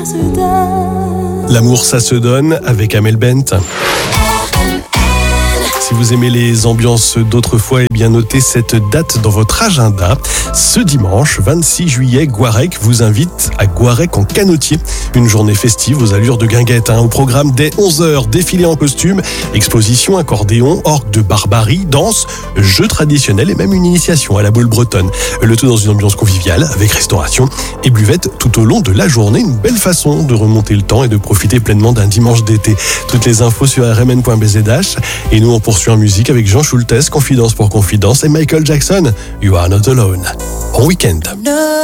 L'amour, ça se donne avec Amel Bent. Si vous aimez les ambiances d'autrefois, eh bien notez cette date dans votre agenda. Ce dimanche 26 juillet, Guarec vous invite à Guarec en canotier. Une journée festive aux allures de guinguette. Au programme dès 11h, défilé en costume, exposition, accordéon, orgue de barbarie, danse, jeux traditionnels et même une initiation à la boule bretonne. Le tout dans une ambiance conviviale avec restauration et buvette tout au long de la journée. Une belle façon de remonter le temps et de profiter pleinement d'un dimanche d'été. Toutes les infos sur rmn.bzh. Et nous, on poursuit en musique avec Jean Schultes, Confidence pour Confidence, et Michael Jackson, You Are Not Alone. Bon week-end.